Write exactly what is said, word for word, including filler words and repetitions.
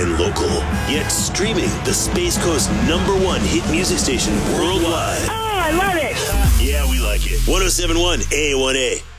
and local. Yet streaming the Space Coast number one hit music station worldwide. Oh, I love it. Yeah, we like it. one oh seven point one A one A.